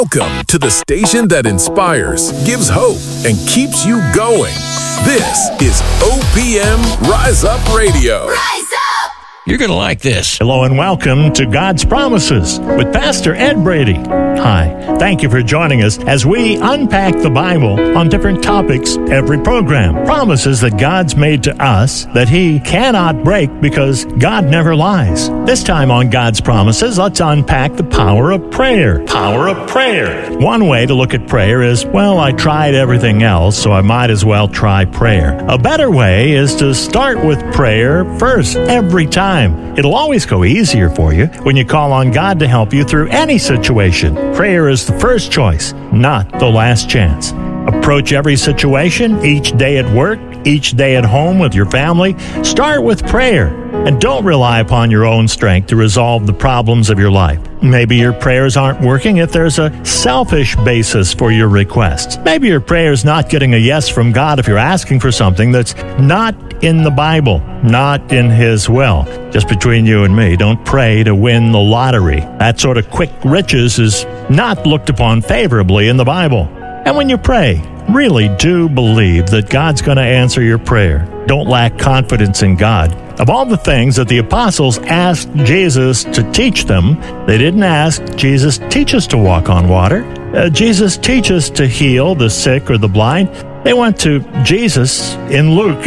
Welcome to the station that inspires, gives hope, and keeps you going. This is OPM Rise Up Radio. Rise up! You're going to like this. Hello and welcome to God's Promises with Pastor Ed Brady. Hi, thank you for joining us as we unpack the Bible on different topics every program. Promises that God's made to us that He cannot break because God never lies. This time on God's Promises, let's unpack the power of prayer. Power of prayer. One way to look at prayer is, well, I tried everything else, so I might as well try prayer. A better way is to start with prayer first, every time. It'll always go easier for you when you call on God to help you through any situation. Prayer is the first choice, not the last chance. Approach every situation, each day at work, each day at home with your family. Start with prayer. And don't rely upon your own strength to resolve the problems of your life. Maybe your prayers aren't working if there's a selfish basis for your requests. Maybe your prayer's not getting a yes from God if you're asking for something that's not in the Bible, not in His will. Just between you and me, don't pray to win the lottery. That sort of quick riches is not looked upon favorably in the Bible. And when you pray, really do believe that God's going to answer your prayer. Don't lack confidence in God. Of all the things that the apostles asked Jesus to teach them, they didn't ask, Jesus, teach us to walk on water. Jesus, teach us to heal the sick or the blind. They went to Jesus in Luke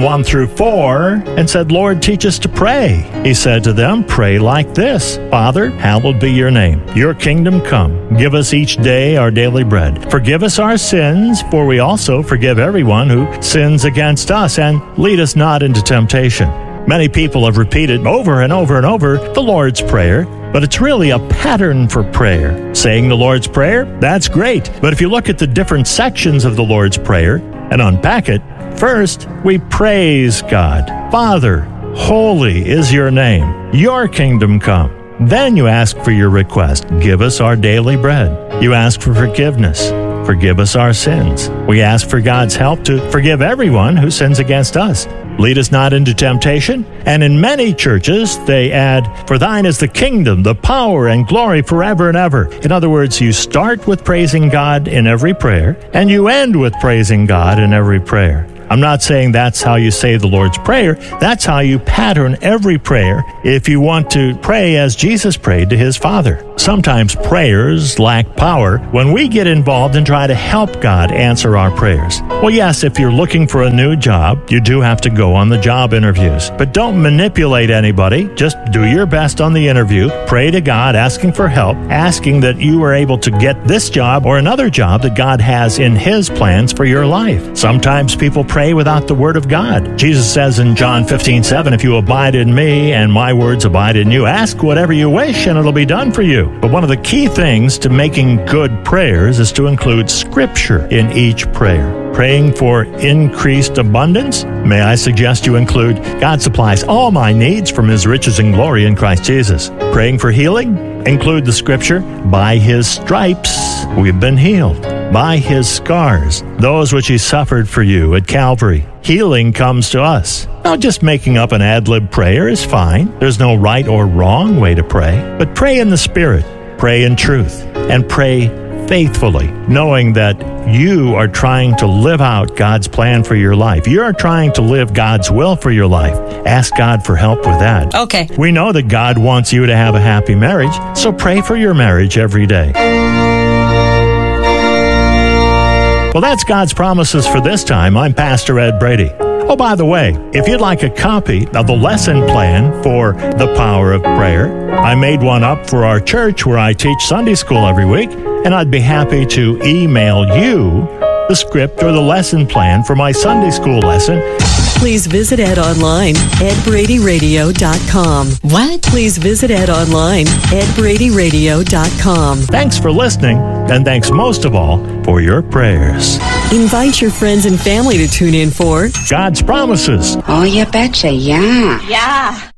11:1-4 and said, Lord, teach us to pray. He said to them, pray like this. Father, hallowed be your name. Your kingdom come. Give us each day our daily bread. Forgive us our sins, for we also forgive everyone who sins against us. And lead us not into temptation. Many people have repeated over and over and over the Lord's Prayer, but it's really a pattern for prayer. Saying the Lord's Prayer, that's great. But if you look at the different sections of the Lord's Prayer and unpack it, first, we praise God. Father, holy is your name. Your kingdom come. Then you ask for your request. Give us our daily bread. You ask for forgiveness. Forgive us our sins. We ask for God's help to forgive everyone who sins against us. Lead us not into temptation. And in many churches, they add, for thine is the kingdom, the power, and glory forever and ever. In other words, you start with praising God in every prayer, and you end with praising God in every prayer. I'm not saying that's how you say the Lord's Prayer. That's how you pattern every prayer if you want to pray as Jesus prayed to His Father. Sometimes prayers lack power when we get involved and try to help God answer our prayers. Well, yes, if you're looking for a new job, you do have to go on the job interviews. But don't manipulate anybody. Just do your best on the interview. Pray to God, asking for help, asking that you are able to get this job or another job that God has in His plans for your life. Sometimes people pray without the Word of God. Jesus says in John 15:7, if you abide in me and my words abide in you, ask whatever you wish and it'll be done for you. But one of the key things to making good prayers is to include Scripture in each prayer. Praying for increased abundance? May I suggest you include, God supplies all my needs from His riches and glory in Christ Jesus. Praying for healing? Include the Scripture, by His stripes we've been healed. By His scars, those which He suffered for you at Calvary. Healing comes to us. Now, just making up an ad-lib prayer is fine. There's no right or wrong way to pray. But pray in the Spirit, pray in truth, and pray faithfully, knowing that you are trying to live out God's plan for your life. You're trying to live God's will for your life. Ask God for help with that. Okay. We know that God wants you to have a happy marriage, so pray for your marriage every day. Well, that's God's Promises for this time. I'm Pastor Ed Brady. Oh, by the way, if you'd like a copy of the lesson plan for the power of prayer, I made one up for our church where I teach Sunday school every week, and I'd be happy to email you the script or the lesson plan for my Sunday school lesson. Please visit Ed online, edbradyradio.com. What? Please visit Ed online, edbradyradio.com. Thanks for listening, and thanks most of all for your prayers. Invite your friends and family to tune in for God's Promises. Oh, you betcha, yeah. Yeah.